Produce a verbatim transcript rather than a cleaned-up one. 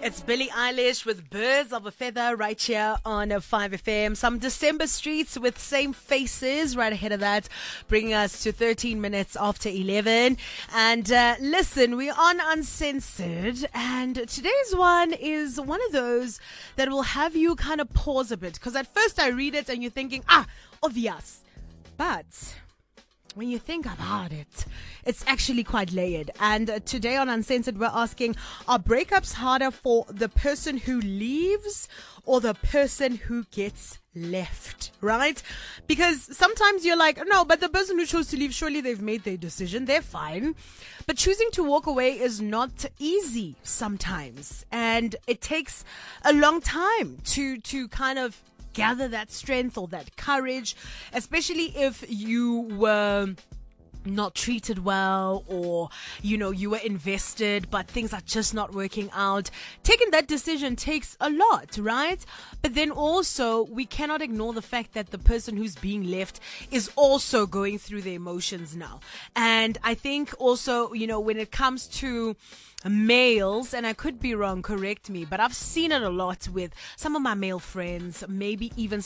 It's Billie Eilish with Birds of a Feather right here on five F M. Some December streets with Same Faces right ahead of that, bringing us to thirteen minutes after eleven. And uh, listen, we're on Uncensored, and today's one is one of those that will have you kind of pause a bit, because at first I read it and you're thinking, ah, obvious. But when you think about it, it's actually quite layered. And uh, today on Uncensored, we're asking, are breakups harder for the person who leaves or the person who gets left, right? Because sometimes you're like, no, but the person who chose to leave, surely they've made their decision. They're fine. But choosing to walk away is not easy sometimes. And it takes a long time to, to kind of gather that strength or that courage, especially if you were not treated well, or, you know, you were invested, but things are just not working out. Taking that decision takes a lot, right? But then also, we cannot ignore the fact that the person who's being left is also going through the emotions now. And I think also, you know, when it comes to males, and I could be wrong, correct me, but I've seen it a lot with some of my male friends, maybe even